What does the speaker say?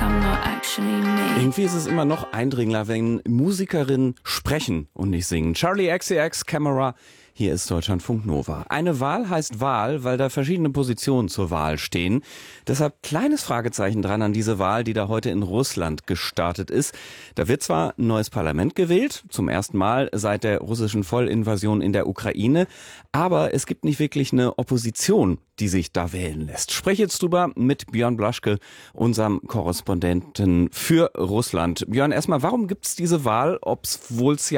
Irgendwie ist es immer noch eindringender, wenn Musikerinnen sprechen und nicht singen. Charli XCX, Camera, hier ist Deutschlandfunk Nova. Eine Wahl heißt Wahl, weil da verschiedene Positionen zur Wahl stehen. Deshalb kleines Fragezeichen dran an diese Wahl, die da heute in Russland gestartet ist. Da wird zwar ein neues Parlament gewählt, zum ersten Mal seit der russischen Vollinvasion in der Ukraine, aber es gibt nicht wirklich eine Opposition, die sich da wählen lässt. Spreche jetzt drüber mit Björn Blaschke, unserem Korrespondenten für Russland. Björn, erstmal, warum gibt es diese Wahl, obwohl es ja